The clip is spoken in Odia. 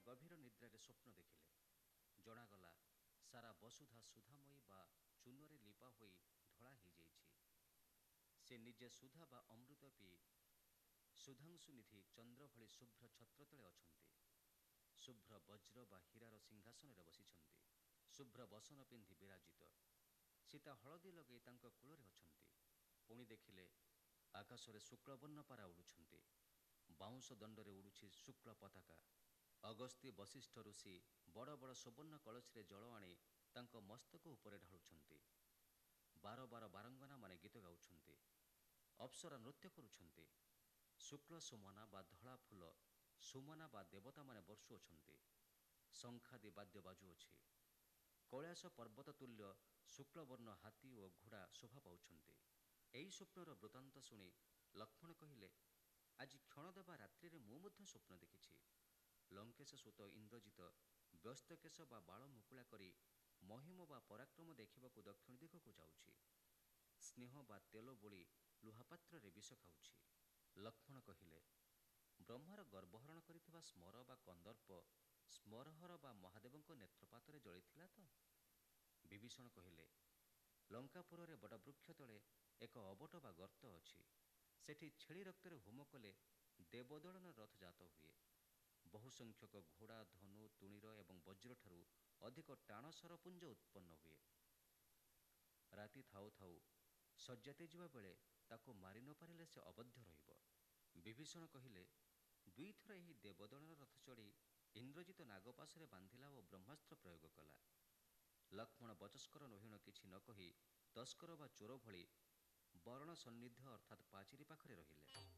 ଗଭୀର ନିଦ୍ରାରେ ସ୍ୱପ୍ନ ଦେଖିଲେ। ଜଣାଗଲା ସାରା ବସୁଧା ସୁଧାମୟୀ ବା ଚୂନରେ ଲିପା ହୋଇ ଧଳା ହୋଇଯାଇଛି। ସେ ନିଜେ ସୁଧା ବା ଅମୃତ ପିଇ ସୁଧାଂଶୁ ନିଧି ଚନ୍ଦ୍ର ଭଳି ଶୁଭ୍ର ଛତ୍ର ତଳେ ଅଛନ୍ତି। ଶୁଭ୍ର ବଜ୍ର ବା ହୀରାର ସିଂହାସନରେ ବସିଛନ୍ତି। ଶୁଭ୍ର ବସନ ପିନ୍ଧି ବିରାଜିତ। ସୀତା ହଳଦୀ ଲଗାଇ ତାଙ୍କ କୂଳରେ ଅଛନ୍ତି। ପୁଣି ଦେଖିଲେ ଆକାଶରେ ଶୁକ୍ଳବର୍ଣ୍ଣ ପାରା ଉଡ଼ୁଛନ୍ତି। ବାଉଁଶ ଦଣ୍ଡରେ ଉଡ଼ୁଛି ଶୁକ୍ଳ ପତାକା। ଅଗସ୍ତ୍ୟ ବଶିଷ୍ଠ ଋଷି ବଡ଼ ବଡ଼ ସୁବର୍ଣ୍ଣ କଳସୀରେ ଜଳ ଆଣି ତାଙ୍କ ମସ୍ତକ ଉପରେ ଢାଳୁଛନ୍ତି। ବାର ବାର ବାରଙ୍ଗନାମାନେ ଗୀତ ଗାଉଛନ୍ତି। ଅପ୍ସରା ନୃତ୍ୟ କରୁଛନ୍ତି। ଶୁକ୍ଳ ସୁମନା ବା ଧଳା ଫୁଲ ସୁମନା ବା ଦେବତାମାନେ ବର୍ଷୁଅଛନ୍ତି। ଶଙ୍ଖାଦି ବାଦ୍ୟ ବାଜୁଅଛି। କୈଳାସ ପର୍ବତ ତୁଲ୍ୟ ଶୁକ୍ଳବର୍ଣ୍ଣ ହାତୀ ଓ ଘୋଡ଼ା ଶୋଭା ପାଉଛନ୍ତି। ଏହି ସ୍ୱପ୍ନର ବୃତ୍ତାନ୍ତ ଶୁଣି ଲକ୍ଷ୍ମଣ କହିଲେ, ଆଜି କ୍ଷଣ ଦେବା ରାତ୍ରିରେ ମୁଁ ମଧ୍ୟ ସ୍ୱପ୍ନ ଦେଖିଛି। ଲଙ୍କେଶ ସୁତ ଇନ୍ଦ୍ରଜିତ ବ୍ୟସ୍ତକେଶ ବା ବାଳ ମୁକୁଳା କରି ମହିମ ବା ପରାକ୍ରମ ଦେଖିବାକୁ ଦକ୍ଷିଣ ଦିଗକୁ ଯାଉଛି। ସ୍ନେହ ବା ତେଲ ବୋଳି ଲୁହାପାତ୍ରରେ ବିଷ ଖାଉଛି। ଲକ୍ଷ୍ମଣ କହିଲେ, ବ୍ରହ୍ମାର ଗର୍ଭହରଣ କରିଥିବା ସ୍ମର ବା କନ୍ଦର୍ପ ସ୍ମରହର ବା ମହାଦେବଙ୍କ ନେତ୍ରପାତରେ ଜଳିଥିଲା ତ? ବିଭୀଷଣ କହିଲେ, ଲଙ୍କାପୁରରେ ବଟବୃକ୍ଷ ତଳେ ଏକ ଅବଟ ବା ଗର୍ତ୍ତ ଅଛି। ସେଠି ଛେଳି ରକ୍ତରେ ହୋମ କଲେ ଦେବଦଳନ ରଥ ଜାତ ହୁଏ। ବହୁ ସଂଖ୍ୟକ ଘୋଡ଼ା, ଧନୁ, ତୁଣୀର ଏବଂ ବଜ୍ରଠାରୁ ଅଧିକ ଟାଣ ସରପୁଞ୍ଜ ଉତ୍ପନ୍ନ ହୁଏ। ରାତି ଥାଉ ଥାଉ ଶଯ୍ୟାତେ ଯିବା ବେଳେ ତାକୁ ମାରି ନ ପାରିଲେ ସେ ଅବଧ୍ୟ ରହିବ। ବିଭୀଷଣ କହିଲେ, ଦୁଇଥର ଏହି ଦେବଦଳନ ରଥ ଚଢ଼ି ଇନ୍ଦ୍ରଜିତ ନାଗପାଶରେ ବାନ୍ଧିଲା ଓ ବ୍ରହ୍ମାସ୍ତ୍ର ପ୍ରୟୋଗ କଲା। ଲକ୍ଷ୍ମଣ ବଚସ୍କର ନହିଣ କିଛି ନ କହି ତସ୍କର ବା ଚୋର ଭଳି ବରଣ ସନ୍ନିଧ୍ୟ ଅର୍ଥାତ୍ ପାଚିରି ପାଖରେ ରହିଲେ।